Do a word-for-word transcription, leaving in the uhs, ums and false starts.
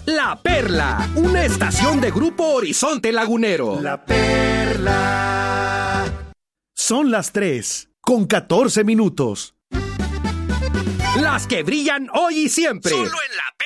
La Perla, una estación de Grupo Horizonte Lagunero. La Perla. Son las tres, con catorce minutos. Las que brillan hoy y siempre. Solo en La